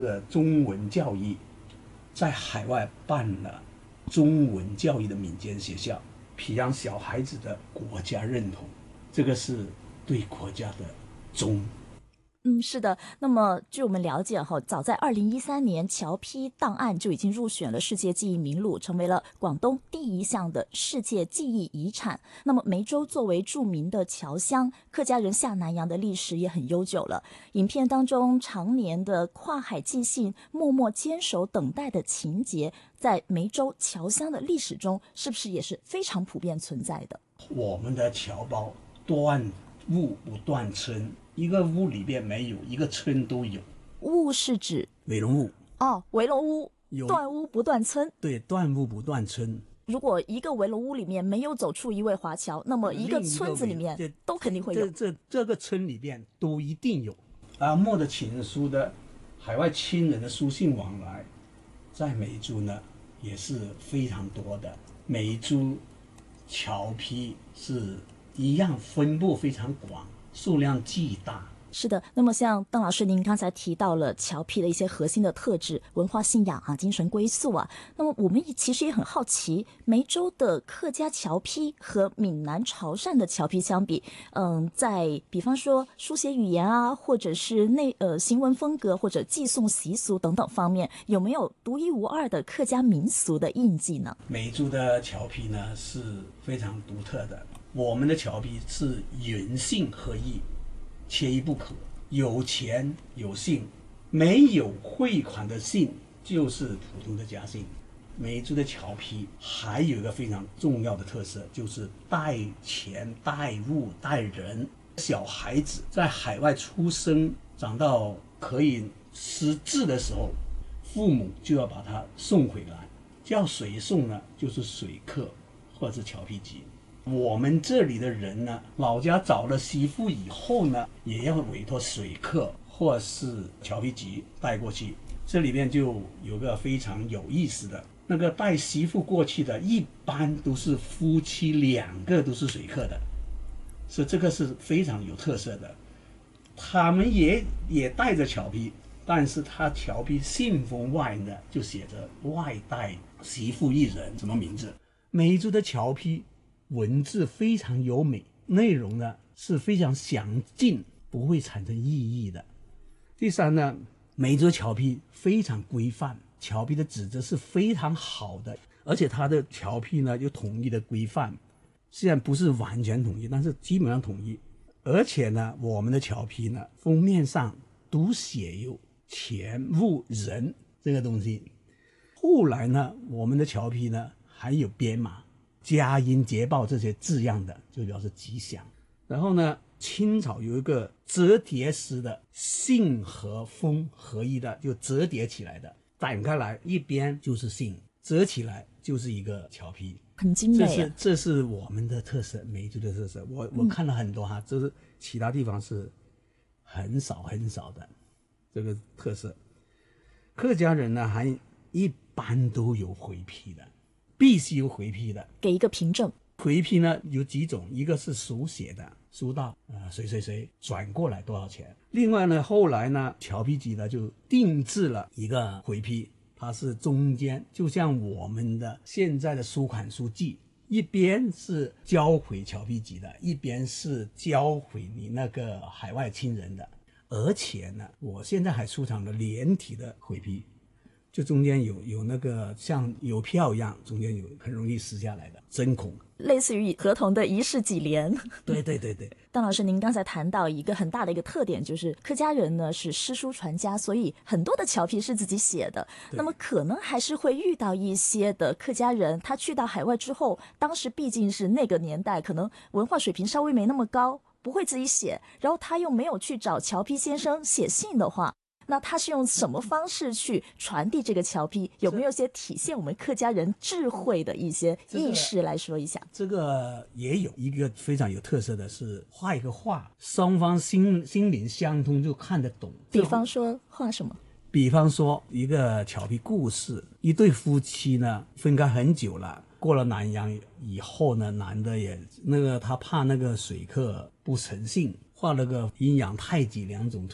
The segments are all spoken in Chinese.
中文教育，在海外办了中文教育的民间学校，培养小孩子的国家认同，这个是对国家的忠。 是的。那么据我们了解哈，早在2013年，侨批档案就已经入选了世界记忆名录，成为了广东第一项的世界记忆遗产。那么梅州作为著名的侨乡，客家人下南洋的历史也很悠久了。影片当中常年的跨海寄信、默默坚守等待的情节，在梅州侨乡的历史中，是不是也是非常普遍存在的？ 我们的侨胞断物不断村，一个屋里边没有，一个村都有。 屋是指围龙屋围龙屋，断屋不断村。 对，断屋不断村。 如果一个围龙屋里面没有走出一位华侨，那么一个村子里面都肯定会有。 这个村里边都一定有。阿莫的情书的海外亲人的书信往来，在梅州呢也是非常多的。梅州侨批是一样分布非常广，数量巨大。 是的。那么像邓老师您刚才提到了侨批的一些核心的特质，文化信仰啊，精神归宿啊，那么我们其实也很好奇，梅州的客家侨批和闽南潮汕的侨批相比，在比方说书写语言啊，或者是行文风格或者寄送习俗等等方面，有没有独一无二的客家民俗的印记呢？ 梅州的侨批呢是非常独特的，我们的侨批是人信合一，缺一不可，有钱有信，没有汇款的信就是普通的家信。梅州的侨批还有一个非常重要的特色，就是带钱带物带人。小孩子在海外出生长到可以识字的时候，父母就要把他送回来，叫谁送呢？就是水客或者是侨批局。我们这里的人呢，老家找了媳妇以后呢，也要委托水客或是侨批局带过去。这里面就有个非常有意思的，那个带媳妇过去的，一般都是夫妻2个都是水客的，所以这个是非常有特色的。他们也带着侨批，但是他侨批信封外呢，就写着外带媳妇1人，什么名字？梅州的侨批文字非常优美，内容呢是非常详尽，不会产生异议的。第三呢，梅州侨批非常规范，侨批的纸质是非常好的，而且它的侨批呢有统一的规范，虽然不是完全统一，但是基本上统一。而且呢，我们的侨批呢封面上都写有钱物人这个东西。后来呢，我们的侨批呢还有编码佳音捷报这些字样的，就表示吉祥。然后呢，清朝有一个折叠式的信和封合一的，就折叠起来的，展开来一边就是信，折起来就是一个侨批， 很精美啊。 这是我们的特色，梅州的特色。我看了很多哈，这是其他地方是很少的这个特色。客家人呢还一般都有回批的，必须有回批的， 给一个凭证。 回批呢有几种，一个是手写的，书到谁谁谁转过来多少钱。另外呢，后来呢，侨批局呢就定制了一个回批，它是中间就像我们的现在的收款书记，一边是交回侨批局的，一边是交回你那个海外亲人的。而且呢，我现在还出厂了连体的回批，就中间有那个像邮票一样，中间有很容易撕下来的针孔， 类似于合同的一式几连。 对。 邓老师，您刚才谈到一个很大的一个特点，就是客家人呢是诗书传家，所以很多的侨批是自己写的。那么可能还是会遇到一些的客家人，他去到海外之后，当时毕竟是那个年代，可能文化水平稍微没那么高，不会自己写，然后他又没有去找侨批先生写信的话，那他是用什么方式去传递这个侨批？有没有一些体现我们客家人智慧的一些意识来说一下？ 这个也有一个非常有特色的是画一个画，双方心灵相通就看得懂。 比方说画什么？ 比方说一个侨批故事，一对夫妻呢分开很久了，过了南洋以后呢，男的也他怕那个水客不诚信，画了个阴阳太极2种图，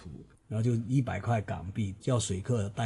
然后就100块港币，叫水客带